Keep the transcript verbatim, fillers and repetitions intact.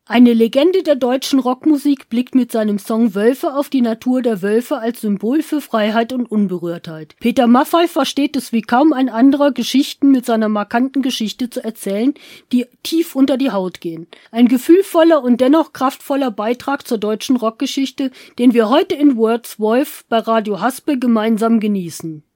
Eine Legende der deutschen Rockmusik blickt mit seinem Song Wölfe auf die Natur der Wölfe als Symbol für Freiheit und Unberührtheit. Peter Maffay versteht es wie kaum ein anderer, Geschichten mit seiner markanten Geschichte zu erzählen, die tief unter die Haut gehen. Ein gefühlvoller und dennoch kraftvoller Beitrag zur deutschen Rockgeschichte, den wir heute in Words Wolf bei Radio Haspe gemeinsam genießen.